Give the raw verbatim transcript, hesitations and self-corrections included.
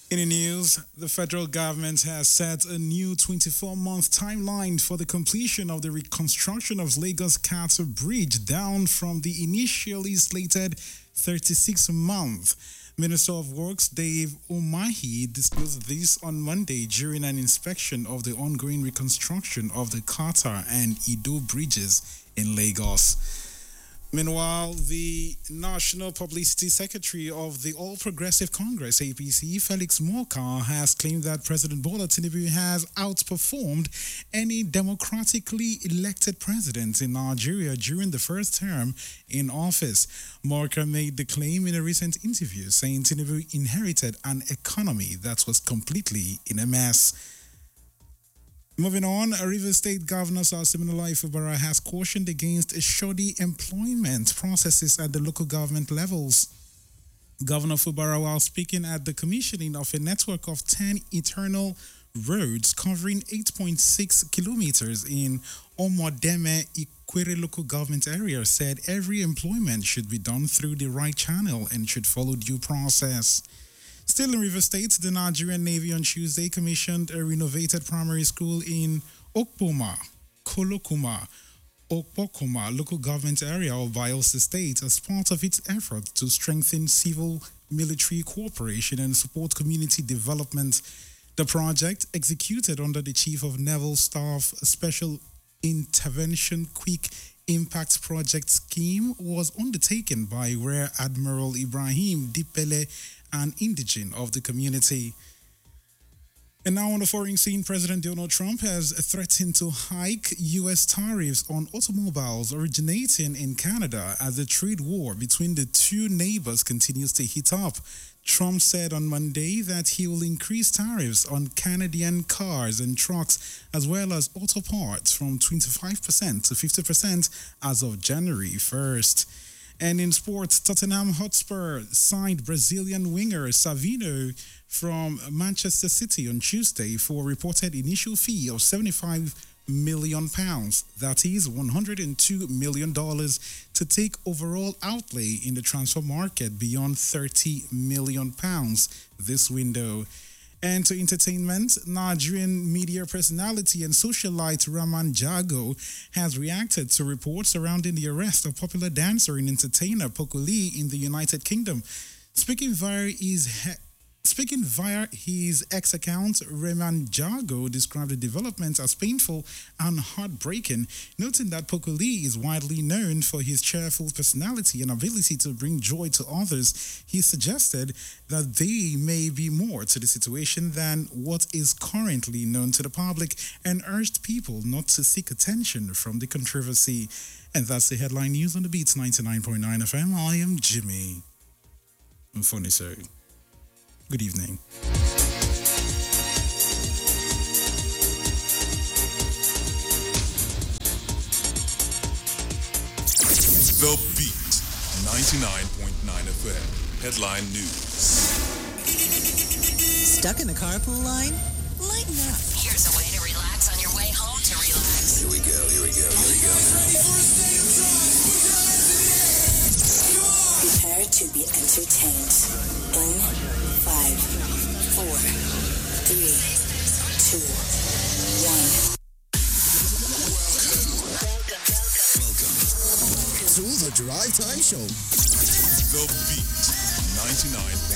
In the news, the federal government has set a new twenty-four-month timeline for the completion of the reconstruction of Lagos Cattle Bridge, down from the initially slated thirty-six months. Minister of Works Dave Umahi disclosed this on Monday during an inspection of the ongoing reconstruction of the Qatar and Ido bridges in Lagos. Meanwhile, the National Publicity Secretary of the All Progressive Congress, A P C, Felix Morka, has claimed that President Bola Tinubu has outperformed any democratically elected president in Nigeria during the first term in office. Morka made the claim in a recent interview, saying Tinubu inherited an economy that was completely in a mess. Moving on, Rivers State Governor Sir Siminalayi Fubara has cautioned against shoddy employment processes at the local government levels. Governor Fubara, while speaking at the commissioning of a network of ten internal roads covering eight point six kilometers in Omodeme Ikwere local government area, said every employment should be done through the right channel and should follow due process. Still in Rivers State, the Nigerian Navy on Tuesday commissioned a renovated primary school in Okpoma, Kolokuma, Okpokoma local government area of Bayelsa State as part of its effort to strengthen civil-military cooperation and support community development. The project, executed under the Chief of Naval Staff Special Intervention Quick Impact Project Scheme, was undertaken by Rear Admiral Ibrahim Dipele, an indigene of the community. And now on the foreign scene, President Donald Trump has threatened to hike U S tariffs on automobiles originating in Canada as the trade war between the two neighbors continues to heat up. Trump said on Monday that he will increase tariffs on Canadian cars and trucks as well as auto parts from twenty-five percent to fifty percent as of January first. And in sports, Tottenham Hotspur signed Brazilian winger Savino from Manchester City on Tuesday for a reported initial fee of seventy-five million pounds, that is one hundred two million dollars, to take overall outlay in the transfer market beyond thirty million pounds this window. And to entertainment, Nigerian media personality and socialite Raman Jago has reacted to reports surrounding the arrest of popular dancer and entertainer Pokoli in the United Kingdom. Speaking via his he- Speaking via his X account, Raman Jago described the development as painful and heartbreaking, noting that Pokoli is widely known for his cheerful personality and ability to bring joy to others. He suggested that there may be more to the situation than what is currently known to the public and urged people not to seek attention from the controversy. And that's the headline news on the Beats ninety-nine point nine F M. I am Jimmy Mfoniso. Good evening. The Beat ninety-nine point nine F M. Headline News. Stuck in the carpool line? Lighten up. Here's a way to relax on your way home to relax. Here we go, here we go, here we go. Prepare to be entertained. In five, four, three, two, one. To the Drive Time Show. The Beat ninety-nine